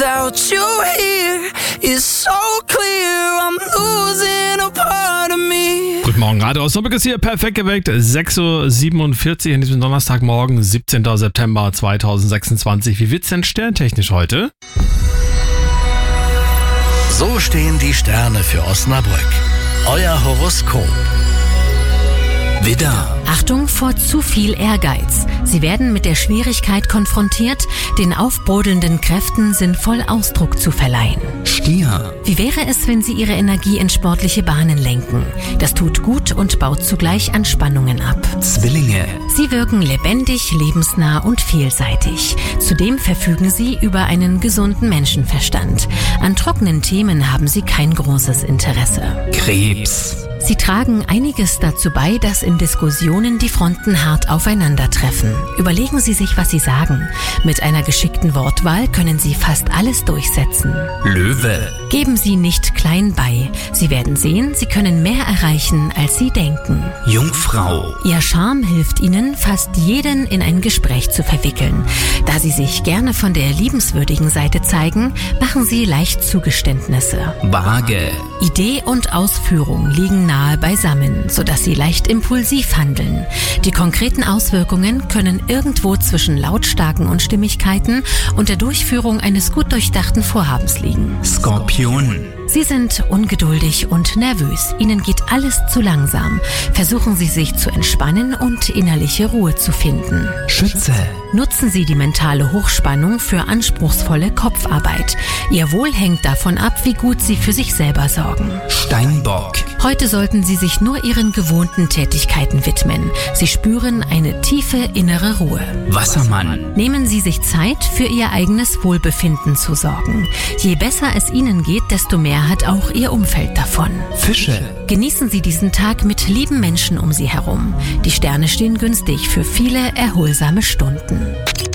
Without you here, it's so clear I'm losing a part of me. Guten Morgen, Radio Osnabrück ist hier perfekt geweckt. 6.47 Uhr in diesem Donnerstagmorgen, 17. September 2026. Wie wird's denn sterntechnisch heute? So stehen die Sterne für Osnabrück. Euer Horoskop. Widder. Achtung vor zu viel Ehrgeiz. Sie werden mit der Schwierigkeit konfrontiert, den aufbrodelnden Kräften sinnvoll Ausdruck zu verleihen. Stier. Wie wäre es, wenn Sie Ihre Energie in sportliche Bahnen lenken? Das tut gut und baut zugleich Anspannungen ab. Zwillinge. Sie wirken lebendig, lebensnah und vielseitig. Zudem verfügen Sie über einen gesunden Menschenverstand. An trockenen Themen haben Sie kein großes Interesse. Krebs. Sie tragen einiges dazu bei, dass in Diskussionen die Fronten hart aufeinandertreffen. Überlegen Sie sich, was Sie sagen. Mit einer geschickten Wortwahl können Sie fast alles durchsetzen. Löwe. Geben Sie nicht klein bei. Sie werden sehen, Sie können mehr erreichen, als Sie denken. Jungfrau. Ihr Charme hilft Ihnen, fast jeden in ein Gespräch zu verwickeln. Da Sie sich gerne von der liebenswürdigen Seite zeigen, machen Sie leicht Zugeständnisse. Waage. Idee und Ausführung liegen nahe beisammen, sodass Sie leicht impulsiv handeln. Die konkreten Auswirkungen können irgendwo zwischen Lautstarken und Stimmigkeiten und der Durchführung eines gut durchdachten Vorhabens liegen. Skorpion. Sie sind ungeduldig und nervös. Ihnen geht alles zu langsam. Versuchen Sie sich zu entspannen und innerliche Ruhe zu finden. Schütze. Nutzen Sie die mentale Hochspannung für anspruchsvolle Kopfarbeit. Ihr Wohl hängt davon ab, wie gut Sie für sich selber sorgen. Steinbock. Heute sollten Sie sich nur Ihren gewohnten Tätigkeiten widmen. Sie spüren eine tiefe innere Ruhe. Wassermann. Nehmen Sie sich Zeit, für Ihr eigenes Wohlbefinden zu sorgen. Je besser es Ihnen geht, desto mehr hat auch Ihr Umfeld davon. Fische. Genießen Sie diesen Tag mit lieben Menschen um Sie herum. Die Sterne stehen günstig für viele erholsame Stunden.